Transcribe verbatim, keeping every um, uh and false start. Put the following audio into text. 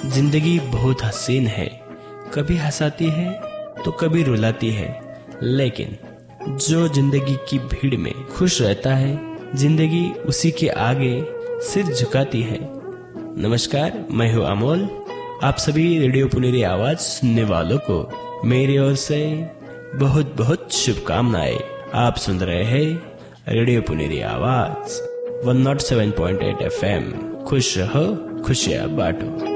जिंदगी बहुत हसीन है, कभी हंसाती है तो कभी रुलाती है, लेकिन जो जिंदगी की भीड़ में खुश रहता है, जिंदगी उसी के आगे सिर झुकाती है। नमस्कार, मैं हूँ अमोल। आप सभी रेडियो पुनेरी आवाज सुनने वालों को मेरी ओर से बहुत बहुत शुभकामनाएं। आप सुन रहे हैं रेडियो पुनेरी आवाज एक सौ सात पॉइंट आठ एफ एम। खुश रहो, खुशियाँ बांटो।